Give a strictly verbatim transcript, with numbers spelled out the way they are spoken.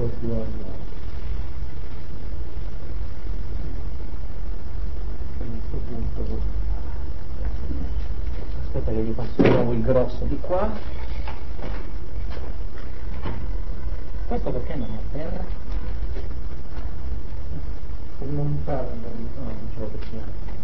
dove si vuole andare. A questo punto aspetta che gli passo di nuovo il grosso di qua. Questo perché non è a terra? Per non perdere, no, non ce lo possiamo.